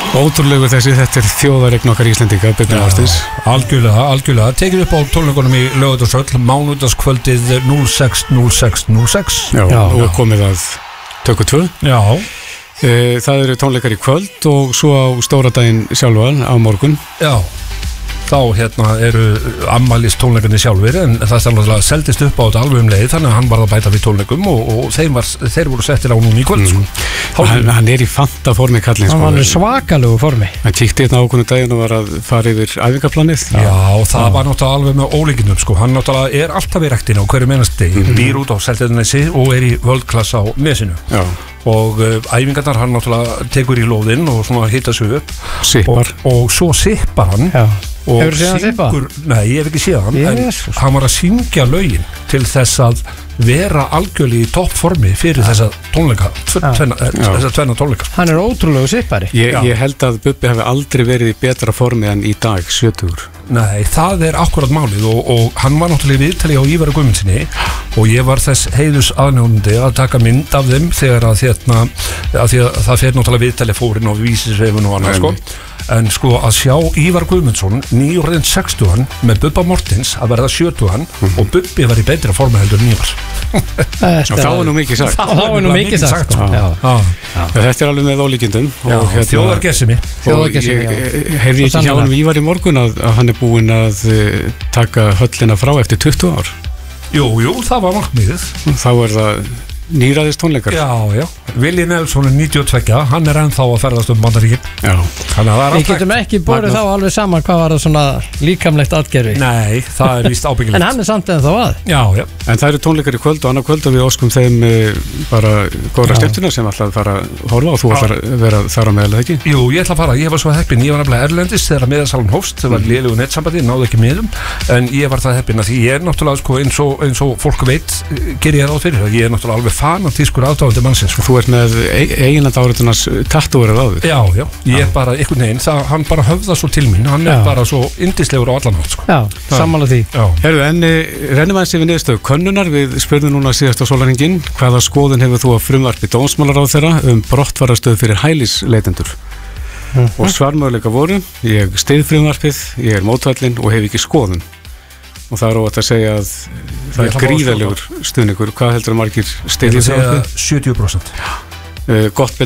Ótrúlegu þetta þjóðareign okkar Íslendinga algjörlega tekið upp á tónleikunum í Laugardalshöll mánudagskvöldið 06:06:06 og komið að tökku 2 það eru tónleikar í kvöld og svo á stóra daginn sjálfan á morgun þá eru ammælis tónleikarnir sjálfur en það náttúrulega seldist upp á þetta alveg leið þannig að hann var að bæta við tónleikum og þeir voru settir á núna í kvöld hann í fanta formi kallinn hann var svakalegu formi hann kíkti ákveðnu daginn og var að fara yfir æfingaplanið það var náttúrulega alveg með ólíkindum hann náttúrulega alltaf í rektin á hverju meinast degi býr út á Seltjarnarnesi og í völdklass á Nesinu og æfingarnar hann náttúrulega tekur í lóðinn og svona hita sig upp og svo sippar hann Hefur þú séð hann sippa? Nei, ég hef ekki séð hann en hann var að syngja lögin til þess að vera algjörlega í toppformi fyrir þessa tónleika þessa tvenna tónleika Hann ótrúlegu sippari Ég held að Bubbi hefði aldrei verið í betra formi en í dag, 70. Nei, það akkurat málið og hann var náttúrulega í viðtali á Ívari Guðmundsssyni og ég var þess heiðus aðnjóðandi að taka mynd af þeim þegar að það fer náttúrulega viðtali fórin og vísisveifun og annað en að sjá Ívar Guðmundsson nýjórðin 60 með Bubba Mortens að verða 70 og Bubbi var í betra formi heldur en Ívar þá nú mikið sagt þetta alveg með ólíkindum þjóðargessimi heyrði ekki hjá hann Ívar í morgun að hann búinn að taka höllina frá eftir 20 ár Jú, það var markmiðið þá það nýræðist tónleikar Willi Nelson 92, hann ennþá að ferðast Bandaríkin Við getum ekki borið þá alveg saman hvað var það svona líkamlegt atgerfi Nei, það víst ábyggilega En hann samt ennþá að En það eru tónleikar í kvöld og annað kvöld og við óskum þeim bara góðra skemmtuna sem alltaf fara að horfa og þú ætlar að vera þar á meðal eða ekki? Jú, ég ætla að fara, ég var svo heppinn, ég var nefnilega erlendis þegar miðasalun hófst, það var lélegu netsambandi, náðu ekki miðum en ég var það heppinn að því ég náttúrulega eins og fólk veit ger ég ráð fyrir, ég náttúrulega alveg fanatískur aðdáðandi mannsins Þú ert með eiginlanda áriðunars tattúverið áður Já, ég bara, einhvern veginn hann bara höfða svo til mín, hann bara svo yndislegur á allan hátt sammála því Herðu, en rennum aðeins yfir niðurstöðu könnunar við spurðum núna síðast á sólarhringinn hvaða skoðun hefur þú á frumvarpi dómsmálaráðherra brottfarastöð fyrir hælisleitendur og svarmöguleika voru ég styð frumvarpið, ég mótvællin og hef ekki skoðun og það óvægt að segja að það gríðalegur stuðningur hvað heldur að margir styðja frumvarpið? 70% Gott betur